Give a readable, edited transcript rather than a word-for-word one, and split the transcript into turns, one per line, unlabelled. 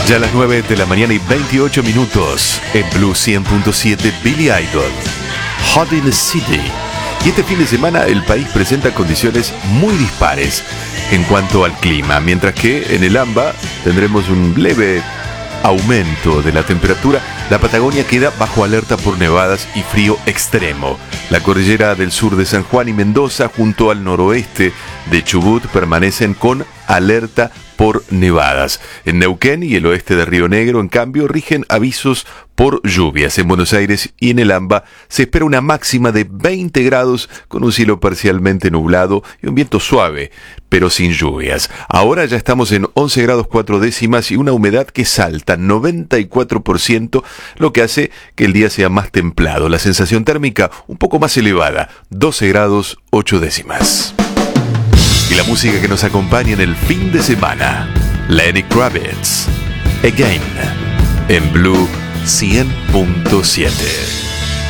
Ya a las 9 de la mañana y 28 minutos en Blue 100.7 Billy Idol, Hot in the City. Y este fin de semana el país presenta condiciones muy dispares en cuanto al clima, mientras que en el AMBA tendremos un leve aumento de la temperatura. La Patagonia queda bajo alerta por nevadas y frío extremo. La cordillera del sur de San Juan y Mendoza, junto al noroeste de Chubut, permanecen con alerta por nevadas. En Neuquén y el oeste de Río Negro, en cambio, rigen avisos por lluvias. En Buenos Aires y en el AMBA se espera una máxima de 20 grados con un cielo parcialmente nublado y un viento suave, pero sin lluvias. Ahora ya estamos en 11 grados 4 décimas y una humedad que salta 94%, lo que hace que el día sea más templado. La sensación térmica un poco más elevada, 12 grados 8 décimas. Y la música que nos acompaña en el fin de semana, Lenny Kravitz, Again, en Blue 100.7.